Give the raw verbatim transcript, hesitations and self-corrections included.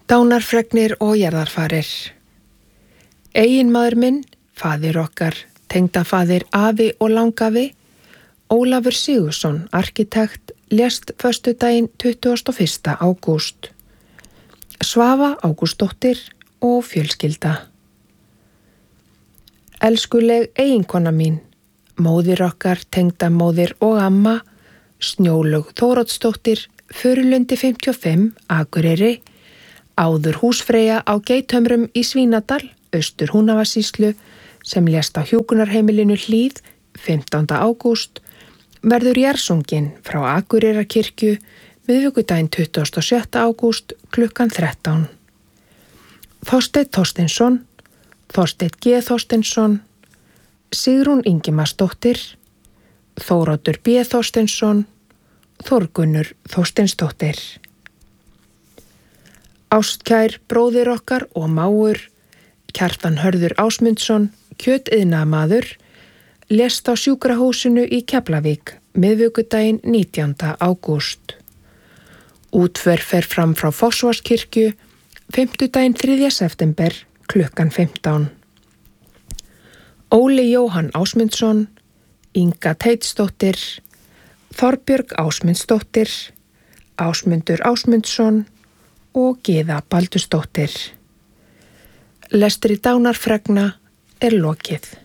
Dánarfregnir og jarðarfarir. Eiginmaður minn, faðir okkar, tengdafaðir, afi og langafi, Ólafur Sigurðsson, arkitekt, lést föstudaginn tuttugasta og fyrsta ágúst. Svava Ágústsdóttir og fjölskylda. Elskuleg eiginkona mín, móðir okkar, tengdamóðir og amma, Snjólaug Þóroddsdóttir, Furulundi fimmtíu og fimm, Akureyri, áður húsfreyja á Geithömrum í Svínadal, austur Húnavatnssýslu, sem lést á hjúkrunarheimilinu Hlíð fimmtánda ágúst, verður jarðsungin frá Akureyrakirkju miðvikudaginn tuttugasta og sjötta ágúst klukkan þrettán. Þorsteinn Þorsteinsson, Þorsteinn G. Þorsteinsson, Sigrún Ingimarsdóttir, Þóroddur B. Þorsteinsson, Þórgunnur Þorsteinsdóttir. Ástkær bróðir okkar og mágur, Kjartan Hörður Ásmundsson, kjötiðnaðarmaður, lést á sjúkrahúsinu í Keflavík miðvikudaginn nítjánda ágúst. Útför fer fram frá Fossvogskirkju fimmtudaginn þriðja september klukkan fimmtán. Óli Jóhann Ásmundsson, Inga Teitsdóttir, Þorbjörg Ásmundsdóttir, Ásmundur Ásmundsson og Gyða Baldursdóttir. Lestri dánarfregna er lokið.